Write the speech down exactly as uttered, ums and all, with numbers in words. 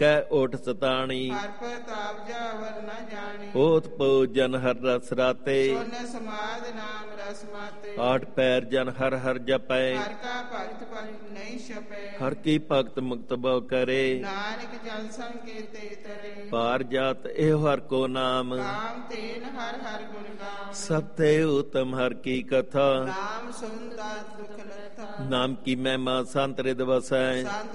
ਕੈ ਓਠ ਸਤਾਣੀ। ਹਰ ਪ੍ਰਤਾਪ ਜਾਵਰ ਨ ਜਾਣੀ। ਹੋਤ ਪਉ ਜਨ ਹਰ ਰਸ ਰਾਤੇ। ਸੋਨ ਸਮਾਦ ਨਾਮ ਰਸ ਮਾਤੇ। ਆਠ ਪੈਰ ਜਨ ਹਰ ਹਰ ਜਪੈ। ਹਰ ਕਾ ਭਗਤ ਪਲ ਨਹੀਂ ਛਪੈ। ਹਰ ਕੀ ਭਗਤ ਮੁਕਤ ਬਉ ਕਰੇ। ਨਾਨਕ ਜਨ ਸੰਗ ਕੀਤੇ ਤਰੇ। ਪਾਰ ਜਾਤ ਇਹੋ ਹਰ ਕੋ ਨਾਮ। ਕਾਮ ਤੇਨ ਹਰ ਹਰ ਗੁਣ ਗਾਮ। ਸਭ ਤੇ ਉਤਮ ਹਰ ਕੀ ਕਥਾ। ਨਾਮ ਸੁਨ ਦਾਤ ਦੁਖ ਲਥਾ। ਨਾਮ ਕੀ ਮਹਿਮਾ ਸੰਤ ਰਿਦ ਵਸੈ। ਸੰਤ